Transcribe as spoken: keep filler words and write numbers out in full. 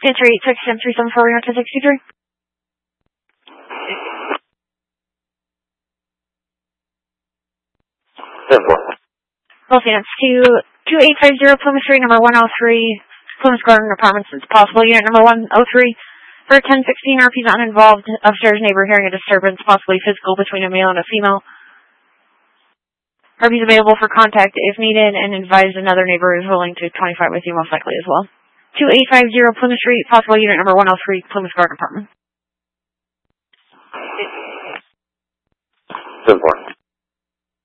Answer eight six seven three seven four one two six two three. Ten four. Los Angeles to two eight five zero Plymouth Street, number one oh three, Plymouth Garden Apartments. It's possible unit number one oh three for ten sixteen R Ps uninvolved. Upstairs neighbor hearing a disturbance, possibly physical, between a male and a female. R Ps available for contact if needed, and advise another neighbor is willing to twenty-five with you most likely as well. two eight five zero Plymouth Street, possible unit number one oh three, Plymouth Garden Apartments. Ten four.